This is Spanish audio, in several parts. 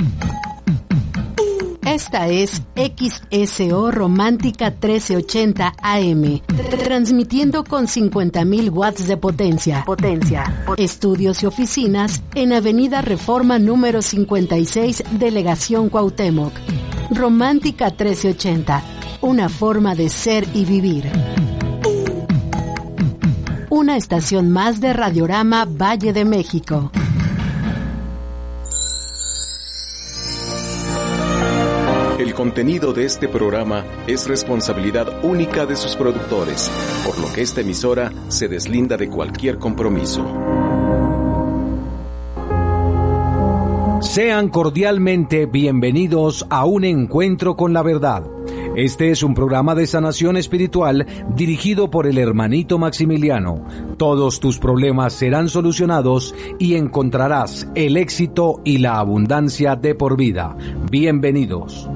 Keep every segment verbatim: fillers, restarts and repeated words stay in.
Esta es X S O Romántica trece ochenta A M, transmitiendo con cincuenta mil watts de potencia. Potencia. Estudios y oficinas en Avenida Reforma número cincuenta y seis, Delegación Cuauhtémoc. Romántica trece ochenta, una forma de ser y vivir. Una estación más de Radiorama Valle de México. El contenido de este programa es responsabilidad única de sus productores, por lo que esta emisora se deslinda de cualquier compromiso. Sean cordialmente bienvenidos a un encuentro con la verdad. Este es un programa de sanación espiritual dirigido por el hermanito Maximiliano. Todos tus problemas serán solucionados y encontrarás el éxito y la abundancia de por vida. Bienvenidos.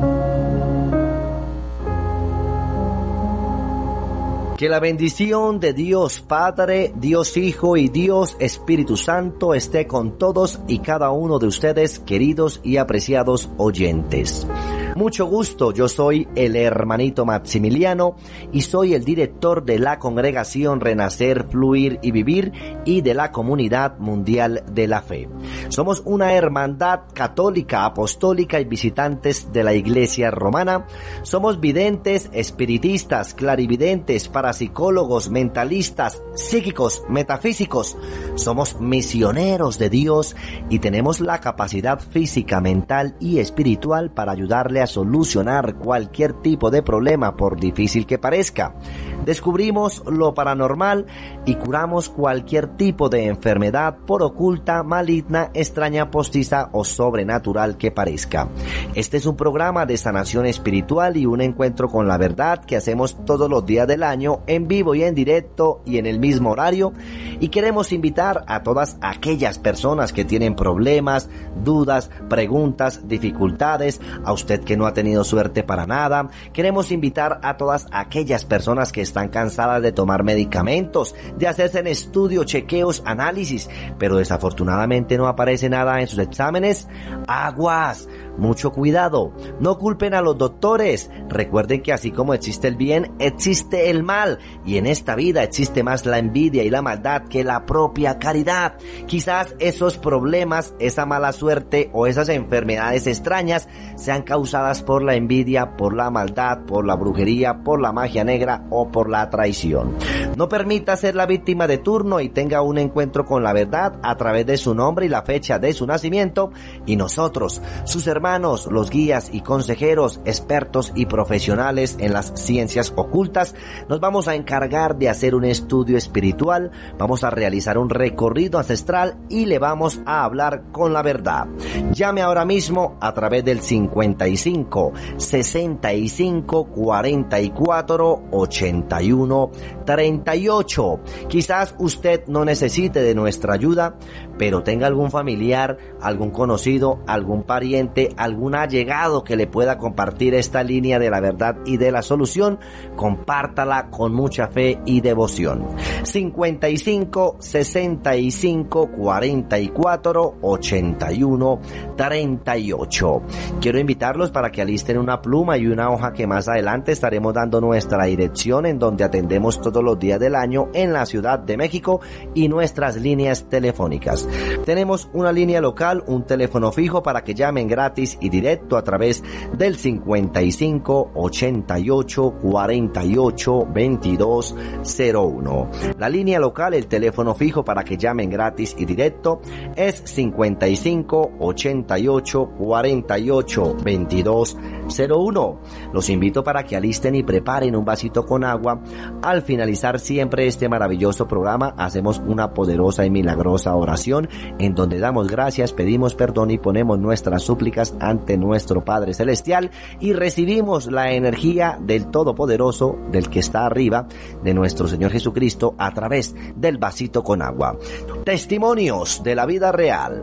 Que la bendición de Dios Padre, Dios Hijo y Dios Espíritu Santo esté con todos y cada uno de ustedes, queridos y apreciados oyentes. Mucho gusto, yo soy el hermanito Maximiliano y soy el director de la Congregación Renacer, Fluir y Vivir y de la Comunidad Mundial de la Fe. Somos una hermandad católica, apostólica y visitantes de la Iglesia Romana. Somos videntes, espiritistas, clarividentes, parapsicólogos, mentalistas, psíquicos, metafísicos. Somos misioneros de Dios y tenemos la capacidad física, mental y espiritual para ayudarle a solucionar cualquier tipo de problema, por difícil que parezca. Descubrimos lo paranormal y curamos cualquier tipo de enfermedad, por oculta, maligna, extraña, postiza o sobrenatural que parezca. Este es un programa de sanación espiritual y un encuentro con la verdad que hacemos todos los días del año, en vivo y en directo y en el mismo horario, y queremos invitar a todas aquellas personas que tienen problemas, dudas, preguntas, dificultades, a usted que no ha tenido suerte para nada. Queremos invitar a todas aquellas personas que están cansadas de tomar medicamentos, de hacerse en estudio, chequeos, análisis, pero desafortunadamente no aparece nada en sus exámenes. Aguas, mucho cuidado, no culpen a los doctores. Recuerden que así como existe el bien, existe el mal, y en esta vida existe más la envidia y la maldad que la propia caridad. Quizás esos problemas, esa mala suerte o esas enfermedades extrañas sean causadas por la envidia, por la maldad, por la brujería, por la magia negra o por la traición. No permita ser la víctima de turno y tenga un encuentro con la verdad a través de su nombre y la fecha de su nacimiento, y nosotros, sus hermanos, los guías y consejeros, expertos y profesionales en las ciencias ocultas, nos vamos a encargar de hacer un estudio espiritual, vamos a realizar un recorrido ancestral y le vamos a hablar con la verdad. Llame ahora mismo a través del cincuenta y cinco, sesenta y cinco, cuarenta y cuatro, ochenta y uno, treinta y ocho. Quizás usted no necesite de nuestra ayuda, pero tenga algún familiar, algún conocido, algún pariente, algún allegado que le pueda compartir esta línea de la verdad y de la solución. Compártala con mucha fe y devoción. cincuenta y cinco, sesenta y cinco, cuarenta y cuatro, ochenta y uno, treinta y ocho. Quiero invitarlos para que alisten una pluma y una hoja, que más adelante estaremos dando nuestra dirección en donde atendemos todos los días del año en la Ciudad de México, y nuestras líneas telefónicas. Tenemos una línea local, un teléfono fijo para que llamen gratis y directo a través del cincuenta y cinco, ochenta y ocho, cuarenta y ocho, veintidós, cero uno. La línea local, el teléfono fijo para que llamen gratis y directo, es cincuenta y cinco, ochenta y ocho, cuarenta y ocho, veintidós, cero uno. Los invito para que alisten y preparen un vasito con agua. Al finalizar siempre este maravilloso programa, hacemos una poderosa y milagrosa oración en donde damos gracias, pedimos perdón y ponemos nuestras súplicas ante nuestro Padre Celestial, y recibimos la energía del Todopoderoso, del que está arriba, de nuestro Señor Jesucristo, a través del vasito con agua. Testimonios de la vida real.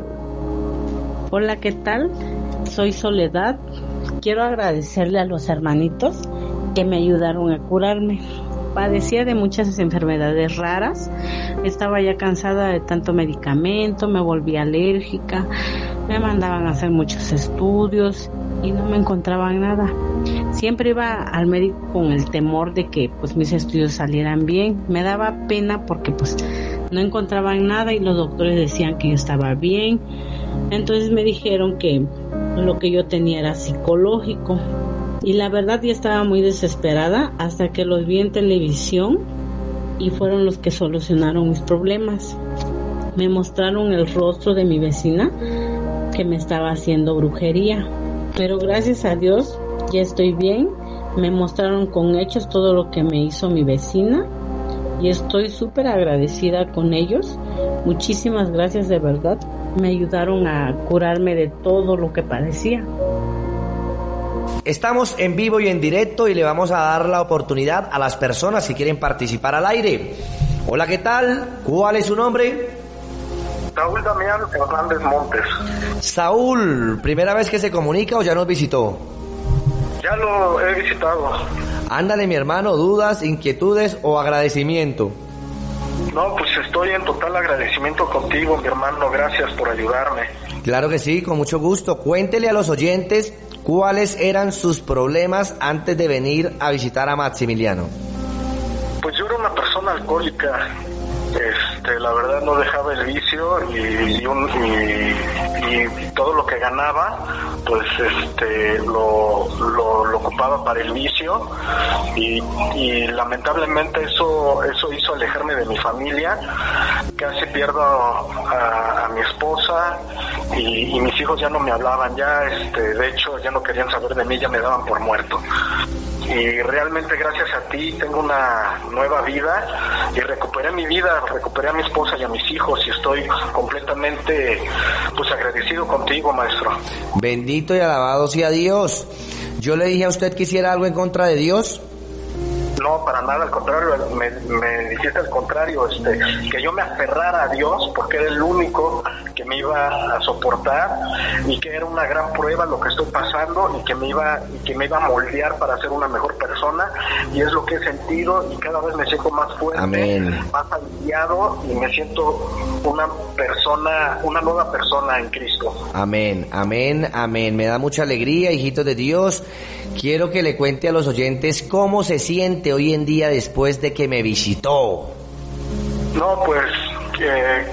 Hola, ¿qué tal? Soy Soledad. Quiero agradecerle a los hermanitos que me ayudaron a curarme. Padecía de muchas enfermedades raras, estaba ya cansada de tanto medicamento, me volví alérgica, Me mandaban a hacer muchos estudios y no me encontraban nada. Siempre iba al médico con el temor de que pues mis estudios salieran bien. Me daba pena porque pues no encontraban nada y los doctores decían que yo estaba bien. Entonces me dijeron que lo que yo tenía era psicológico. Y la verdad ya estaba muy desesperada hasta que los vi en televisión y fueron los que solucionaron mis problemas. Me mostraron el rostro de mi vecina que me estaba haciendo brujería. Pero gracias a Dios ya estoy bien. Me mostraron con hechos todo lo que me hizo mi vecina y estoy súper agradecida con ellos. Muchísimas gracias, de verdad. Me ayudaron a curarme de todo lo que padecía. Estamos en vivo y en directo y le vamos a dar la oportunidad a las personas que quieren participar al aire. Hola, ¿qué tal? ¿Cuál es su nombre? Saúl Damián Hernández Montes. Saúl, ¿primera vez que se comunica o ya nos visitó? Ya lo he visitado. Ándale, mi hermano, dudas, inquietudes o agradecimiento. No, pues estoy en total agradecimiento contigo, mi hermano, gracias por ayudarme. Claro que sí, con mucho gusto. Cuéntele a los oyentes cuáles eran sus problemas antes de venir a visitar a Maximiliano. Pues yo era una persona alcohólica. Este, la verdad no dejaba el vicio y, y, un, y, y todo lo que ganaba pues este lo, lo, lo ocupaba para el vicio y, y lamentablemente eso eso hizo alejarme de mi familia. Casi pierdo a, a mi esposa y, y mis hijos ya no me hablaban, ya este de hecho ya no querían saber de mí, ya me daban por muerto. Y realmente gracias a ti tengo una nueva vida y recuperé mi vida, recuperé a mi esposa y a mis hijos y estoy completamente pues agradecido contigo, maestro. Bendito y alabado sea Dios. Yo le dije a usted que hiciera algo en contra de Dios. No, para nada, al contrario, me, me dijiste al contrario, este, que yo me aferrara a Dios porque era el único que me iba a soportar y que era una gran prueba lo que estoy pasando y que me iba y que me iba a moldear para ser una mejor persona y es lo que he sentido y cada vez me siento más fuerte, Amén. Más aliviado y me siento una persona, una nueva persona en Cristo. Amén, amén, amén. Me da mucha alegría, hijitos de Dios. Quiero que le cuente a los oyentes cómo se siente hoy en día después de que me visitó. No, pues, eh,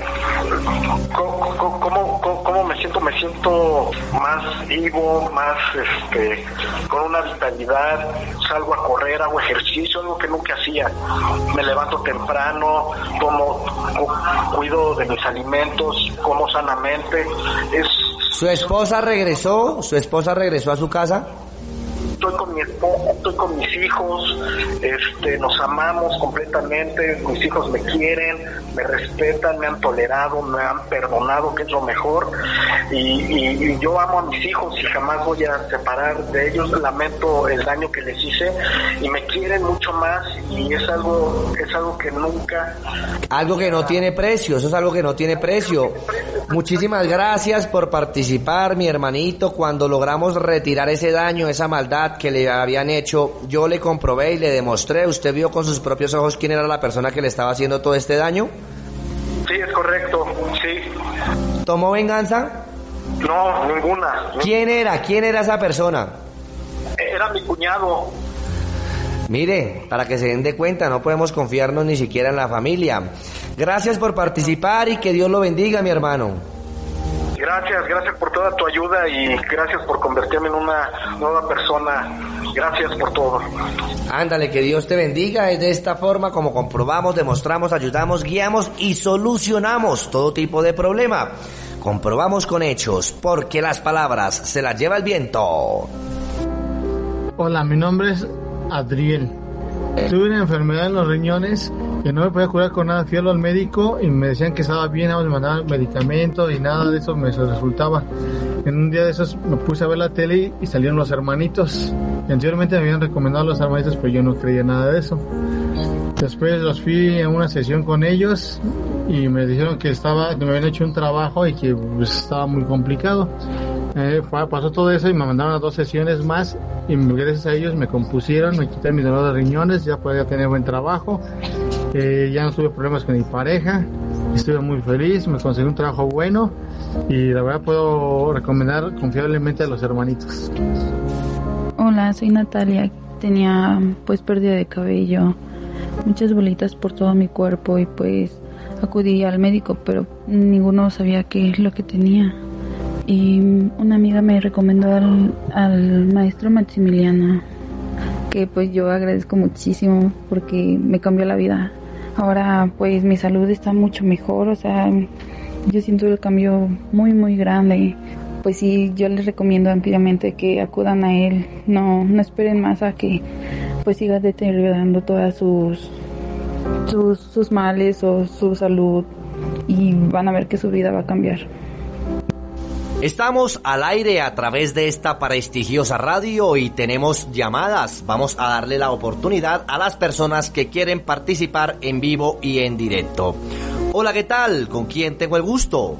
¿cómo, cómo, cómo, cómo me siento? Me siento más vivo, más, este, con una vitalidad. Salgo a correr, hago ejercicio, algo que nunca hacía. Me levanto temprano, tomo, cuido de mis alimentos, como sanamente. Es. ¿Su esposa regresó? ¿Su esposa regresó a su casa? Estoy con mi esposa, estoy con mis hijos, este, nos amamos completamente, mis hijos me quieren, me respetan, me han tolerado, me han perdonado, que es lo mejor, y, y, y yo amo a mis hijos y jamás voy a separar de ellos. Lamento el daño que les hice y me quieren mucho más y es algo, es algo que nunca... Algo que no tiene precio, eso es algo que no tiene precio. Muchísimas gracias por participar, mi hermanito. Cuando logramos retirar ese daño, esa maldad que le habían hecho, yo le comprobé y le demostré. ¿Usted vio con sus propios ojos quién era la persona que le estaba haciendo todo este daño? Sí, es correcto, sí. ¿Tomó venganza? No, ninguna. ¿Quién era? ¿Quién era esa persona? Era mi cuñado. Mire, para que se den de cuenta, no podemos confiarnos ni siquiera en la familia. Gracias por participar y que Dios lo bendiga, mi hermano. Gracias, gracias por toda tu ayuda y gracias por convertirme en una nueva persona. Gracias por todo. Ándale, que Dios te bendiga. Es de esta forma como comprobamos, demostramos, ayudamos, guiamos y solucionamos todo tipo de problema. Comprobamos con hechos, porque las palabras se las lleva el viento. Hola, mi nombre es Adriel. Tuve una enfermedad en los riñones que no me podía curar con nada. Fui al médico y me decían que estaba bien, me mandaban medicamentos y nada de eso me resultaba. En un día de esos me puse a ver la tele y salieron Los Hermanitos. Y anteriormente me habían recomendado Los Hermanitos, pero yo no creía nada de eso. Después los fui a una sesión con ellos y me dijeron que estaba, que me habían hecho un trabajo y que pues, estaba muy complicado. Eh, pasó todo eso y me mandaron a dos sesiones más y gracias a ellos me compusieron, me quitaron mi dolor de riñones, ya podía tener buen trabajo, eh, ya no tuve problemas con mi pareja, estuve muy feliz, me conseguí un trabajo bueno y la verdad puedo recomendar confiablemente a los hermanitos. Hola, soy Natalia. Tenía pues pérdida de cabello, muchas bolitas por todo mi cuerpo y pues acudí al médico, pero ninguno sabía qué es lo que tenía. Y una amiga me recomendó al, al maestro Maximiliano, que pues yo agradezco muchísimo porque me cambió la vida. Ahora pues mi salud está mucho mejor, o sea, yo siento el cambio muy muy grande. Pues sí, yo les recomiendo ampliamente que acudan a él, no no esperen más a que pues siga deteriorando todas sus sus, sus males o su salud y van a ver que su vida va a cambiar. Estamos al aire a través de esta prestigiosa radio y tenemos llamadas. Vamos a darle la oportunidad a las personas que quieren participar en vivo y en directo. Hola, ¿qué tal? ¿Con quién tengo el gusto?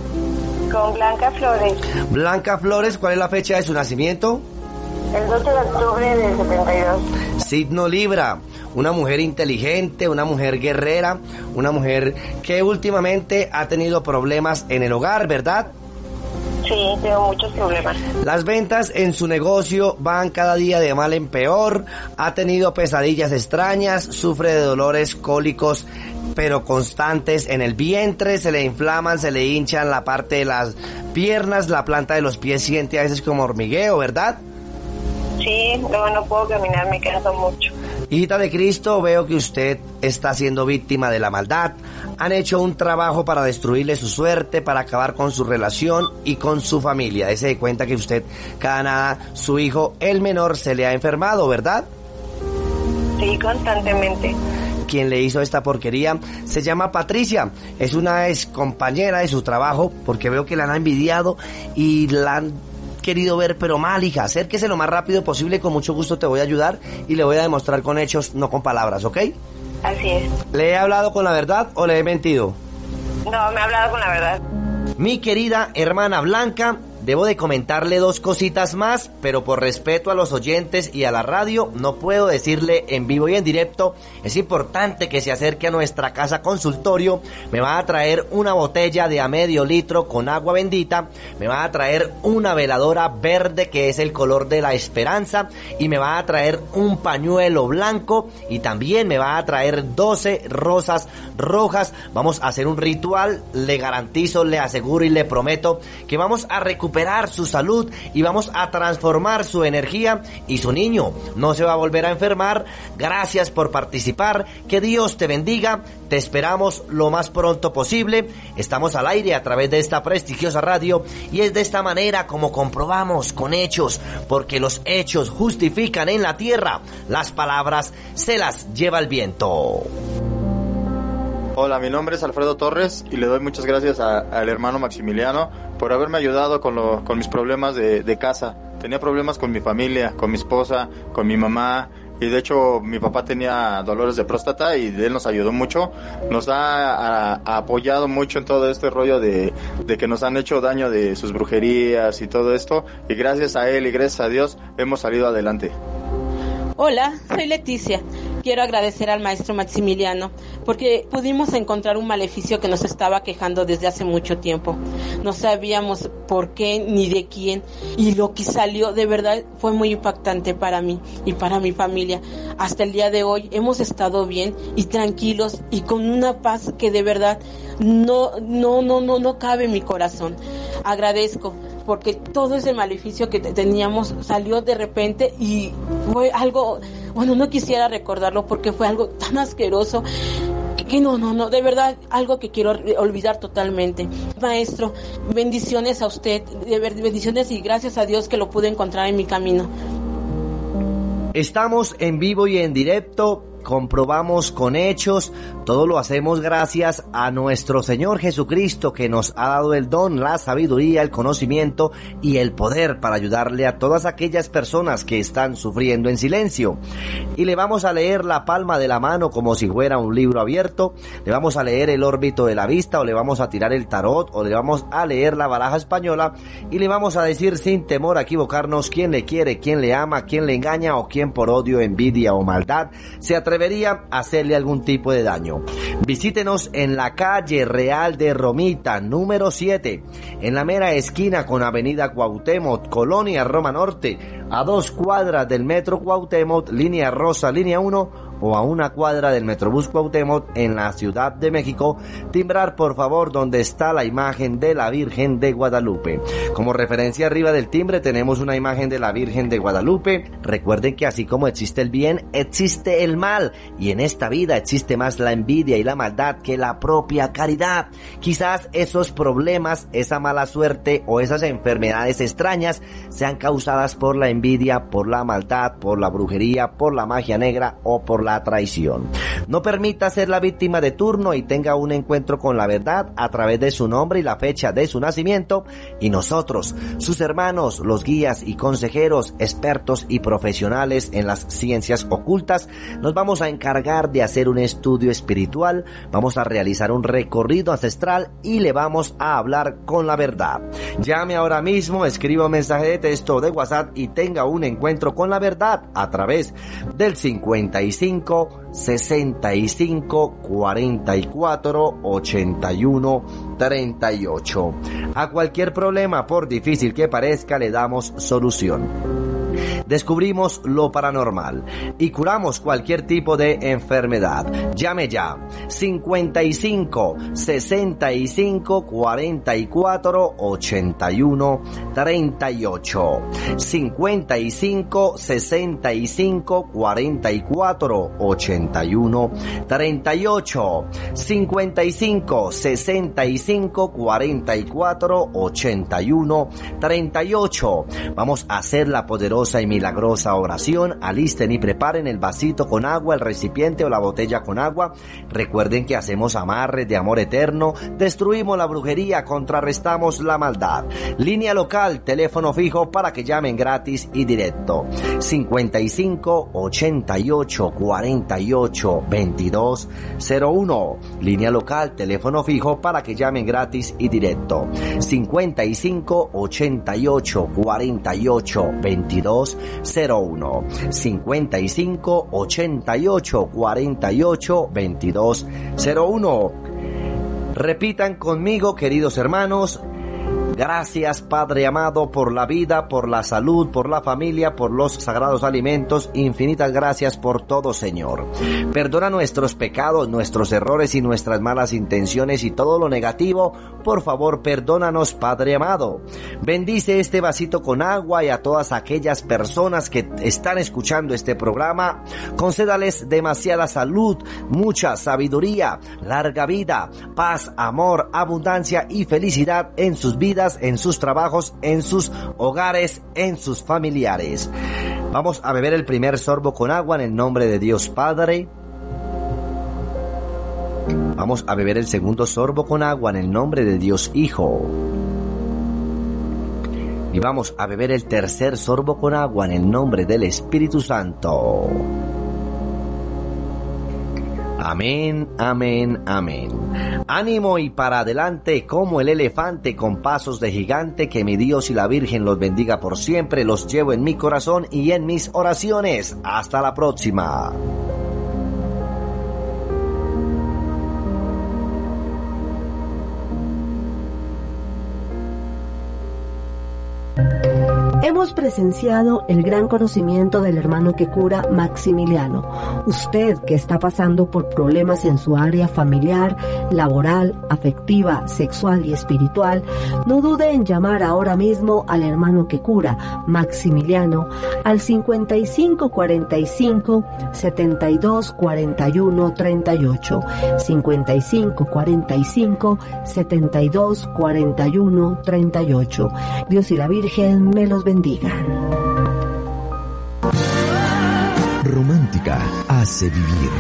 Con Blanca Flores. Blanca Flores, ¿cuál es la fecha de su nacimiento? El doce de octubre del setenta y dos. Signo Libra, una mujer inteligente, una mujer guerrera, una mujer que últimamente ha tenido problemas en el hogar, ¿verdad? Sí, tengo muchos problemas. Las ventas en su negocio van cada día de mal en peor, ha tenido pesadillas extrañas, sufre de dolores cólicos pero constantes en el vientre, se le inflaman, se le hinchan la parte de las piernas, la planta de los pies siente a veces como hormigueo, ¿verdad? Sí, luego no puedo caminar, me canso mucho. Hijita de Cristo, veo que usted está siendo víctima de la maldad. Han hecho un trabajo para destruirle su suerte, para acabar con su relación y con su familia. Dese de cuenta que usted, cada nada, su hijo, el menor, se le ha enfermado, ¿verdad? Sí, constantemente. Quien le hizo esta porquería se llama Patricia, es una ex compañera de su trabajo, porque veo que la han envidiado y la han querido ver, pero mal, hija. Acérquese lo más rápido posible, con mucho gusto te voy a ayudar y le voy a demostrar con hechos, no con palabras, ¿ok? Así es. ¿Le he hablado con la verdad o le he mentido? No, me ha hablado con la verdad. Mi querida hermana Blanca, debo de comentarle dos cositas más, pero por respeto a los oyentes y a la radio, no puedo decirle en vivo y en directo. Es importante que se acerque a nuestra casa consultorio. Me va a traer una botella de a medio litro con agua bendita. Me va a traer una veladora verde que es el color de la esperanza. Y me va a traer un pañuelo blanco. Y también me va a traer doce rosas rojas. Vamos a hacer un ritual. Le garantizo, le aseguro y le prometo que vamos a recuperar recuperar su salud y vamos a transformar su energía y su niño no se va a volver a enfermar. Gracias por participar, que Dios te bendiga, te esperamos lo más pronto posible. Estamos al aire a través de esta prestigiosa radio y es de esta manera como comprobamos con hechos, porque los hechos justifican en la tierra, las palabras se las lleva el viento. Hola, mi nombre es Alfredo Torres y le doy muchas gracias al hermano Maximiliano por haberme ayudado con, lo, con mis problemas de, de casa. Tenía problemas con mi familia, con mi esposa, con mi mamá y de hecho mi papá tenía dolores de próstata y él nos ayudó mucho. Nos ha, ha, ha apoyado mucho en todo este rollo de, de que nos han hecho daño de sus brujerías y todo esto y gracias a él y gracias a Dios hemos salido adelante. Hola, soy Leticia. Quiero agradecer al maestro Maximiliano porque pudimos encontrar un maleficio que nos estaba quejando desde hace mucho tiempo. No sabíamos por qué ni de quién y lo que salió de verdad fue muy impactante para mí y para mi familia. Hasta el día de hoy hemos estado bien y tranquilos y con una paz que de verdad no, no, no, no, no cabe en mi corazón. Agradezco porque todo ese maleficio que teníamos salió de repente y fue algo, bueno, no quisiera recordarlo porque fue algo tan asqueroso que no, no, no, de verdad, algo que quiero olvidar totalmente. Maestro, bendiciones a usted, de verdad, bendiciones y gracias a Dios que lo pude encontrar en mi camino. Estamos en vivo y en directo, comprobamos con hechos, todo lo hacemos gracias a nuestro Señor Jesucristo que nos ha dado el don, la sabiduría, el conocimiento y el poder para ayudarle a todas aquellas personas que están sufriendo en silencio. Y le vamos a leer la palma de la mano como si fuera un libro abierto, le vamos a leer el órbito de la vista o le vamos a tirar el tarot o le vamos a leer la baraja española y le vamos a decir sin temor a equivocarnos quién le quiere, quién le ama, quién le engaña o quién por odio, envidia o maldad se atreve atrevería a hacerle algún tipo de daño. Visítenos en la calle Real de Romita, número siete, en la mera esquina con Avenida Cuauhtémoc, Colonia Roma Norte, a dos cuadras del Metro Cuauhtémoc, línea rosa, línea uno, o a una cuadra del Metrobús Cuauhtémoc en la Ciudad de México. Timbrar, por favor, donde está la imagen de la Virgen de Guadalupe. Como referencia arriba del timbre tenemos una imagen de la Virgen de Guadalupe. Recuerden que así como existe el bien, existe el mal, y en esta vida existe más la envidia y la maldad que la propia caridad. Quizás esos problemas, esa mala suerte o esas enfermedades extrañas sean causadas por la envidia, por la maldad, por la brujería, por la magia negra o por la traición. No permita ser la víctima de turno y tenga un encuentro con la verdad a través de su nombre y la fecha de su nacimiento, y nosotros, sus hermanos, los guías y consejeros, expertos y profesionales en las ciencias ocultas, nos vamos a encargar de hacer un estudio espiritual, vamos a realizar un recorrido ancestral y le vamos a hablar con la verdad. Llame ahora mismo, escriba un mensaje de texto de WhatsApp y tenga un encuentro con la verdad a través del cincuenta y cinco sesenta y cinco cuarenta y cuatro ochenta y uno treinta y ocho. A cualquier problema, por difícil que parezca, le damos solución. Descubrimos lo paranormal y curamos cualquier tipo de enfermedad. Llame ya. cincuenta y cinco sesenta y cinco cuarenta y cuatro ochenta y uno treinta y ocho. cincuenta y cinco sesenta y cinco cuarenta y cuatro ochenta y uno treinta y ocho. cincuenta y cinco sesenta y cinco cuarenta y cuatro ochenta y uno treinta y ocho. Vamos a hacer la poderosa y milagrosa oración. Alisten y preparen el vasito con agua, el recipiente o la botella con agua. Recuerden que hacemos amarres de amor eterno, destruimos la brujería, contrarrestamos la maldad. Línea local, teléfono fijo para que llamen gratis y directo. cincuenta y cinco ochenta y ocho cuarenta y ocho veintidós cero uno. Línea local, teléfono fijo para que llamen gratis y directo. cincuenta y cinco ochenta y ocho cuarenta y ocho veintidós cero uno. cincuenta y cinco ochenta y ocho cuarenta y ocho veintidós cero uno. Repitan conmigo, queridos hermanos. Gracias, Padre amado, por la vida, por la salud, por la familia, por los sagrados alimentos. Infinitas gracias por todo, Señor. Perdona nuestros pecados, nuestros errores y nuestras malas intenciones y todo lo negativo. Por favor, perdónanos, Padre amado. Bendice este vasito con agua y a todas aquellas personas que están escuchando este programa. Concédales demasiada salud, mucha sabiduría, larga vida, paz, amor, abundancia y felicidad en sus vidas, en sus trabajos, en sus hogares, en sus familiares. Vamos a beber el primer sorbo con agua en el nombre de Dios Padre. Vamos a beber el segundo sorbo con agua en el nombre de Dios Hijo. Y vamos a beber el tercer sorbo con agua en el nombre del Espíritu Santo. Amén, amén, amén. Ánimo y para adelante como el elefante con pasos de gigante. Que mi Dios y la Virgen los bendiga por siempre. Los llevo en mi corazón y en mis oraciones. Hasta la próxima. Hemos presenciado el gran conocimiento del hermano que cura, Maximiliano. Usted que está pasando por problemas en su área familiar, laboral, afectiva, sexual y espiritual, no dude en llamar ahora mismo al hermano que cura, Maximiliano, al cincuenta y cinco cuarenta y cinco setenta y dos cuarenta y uno treinta y ocho, cincuenta y cinco cuarenta y cinco setenta y dos cuarenta y uno treinta y ocho. Dios y la Virgen me los bendiga. Romántica hace vivir.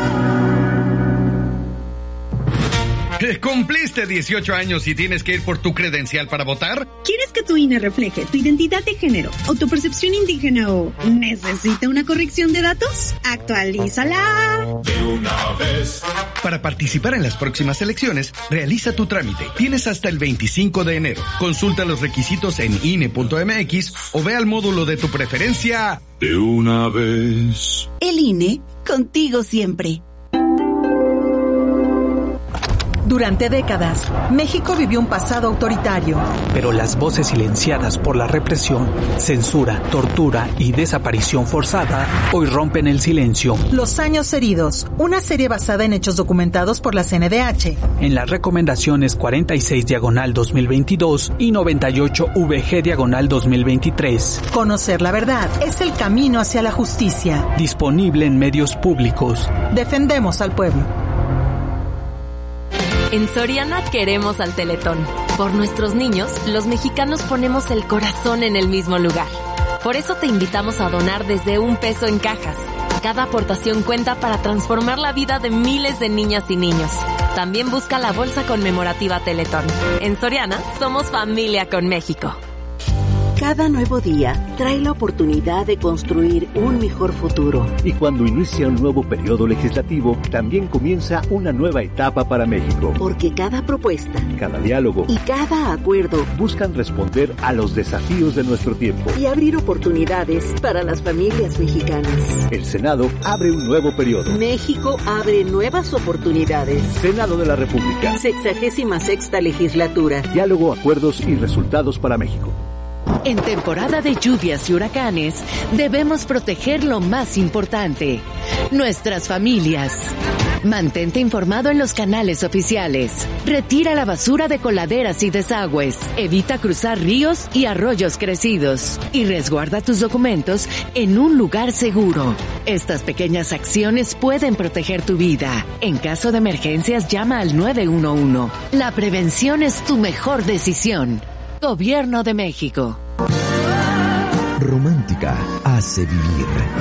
¿Cumpliste dieciocho años y tienes que ir por tu credencial para votar? ¿Quieres que tu I N E refleje tu identidad de género o tu percepción indígena o necesita una corrección de datos? ¡Actualízala! De una vez. Para participar en las próximas elecciones, realiza tu trámite. Tienes hasta el veinticinco de enero. Consulta los requisitos en I N E punto M X o ve al módulo de tu preferencia. De una vez. El I N E contigo siempre. Durante décadas, México vivió un pasado autoritario. Pero las voces silenciadas por la represión, censura, tortura y desaparición forzada hoy rompen el silencio. Los años heridos, una serie basada en hechos documentados por la C N D H. En las recomendaciones cuarenta y seis diagonal dos mil veintidós y noventa y ocho V G diagonal dos mil veintitrés. Conocer la verdad es el camino hacia la justicia. Disponible en medios públicos. Defendemos al pueblo. En Soriana queremos al Teletón. Por nuestros niños, los mexicanos ponemos el corazón en el mismo lugar. Por eso te invitamos a donar desde un peso en cajas. Cada aportación cuenta para transformar la vida de miles de niñas y niños. También busca la bolsa conmemorativa Teletón. En Soriana, somos familia con México. Cada nuevo día trae la oportunidad de construir un mejor futuro. Y cuando inicia un nuevo periodo legislativo, también comienza una nueva etapa para México. Porque cada propuesta, cada diálogo y cada acuerdo buscan responder a los desafíos de nuestro tiempo y abrir oportunidades para las familias mexicanas. El Senado abre un nuevo periodo. México abre nuevas oportunidades. Senado de la República. Sexagésima sexta legislatura. Diálogo, acuerdos y resultados para México. En temporada de lluvias y huracanes, debemos proteger lo más importante, nuestras familias. Mantente informado en los canales oficiales. Retira la basura de coladeras y desagües. Evita cruzar ríos y arroyos crecidos. Y resguarda tus documentos en un lugar seguro. Estas pequeñas acciones pueden proteger tu vida. En caso de emergencias, llama al nueve uno uno. La prevención es tu mejor decisión. Gobierno de México. Romántica hace vivir.